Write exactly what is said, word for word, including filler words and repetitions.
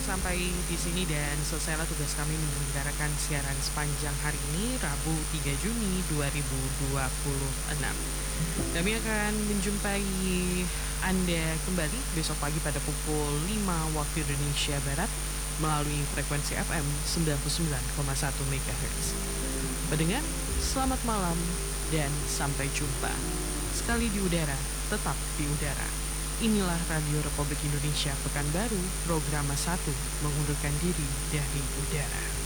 sampai di sini dan selesailah tugas kami menyelenggarakan siaran sepanjang hari ini, Rabu tiga Juni dua ribu dua puluh enam. Kami akan menjumpai Anda kembali besok pagi pada pukul lima waktu Indonesia Barat melalui frekuensi F M sembilan puluh sembilan koma satu MHz. Pendengar, selamat malam dan sampai jumpa. Sekali di udara, tetap di udara. Inilah Radio Republik Indonesia Pekanbaru, program satu mengundurkan diri dari udara.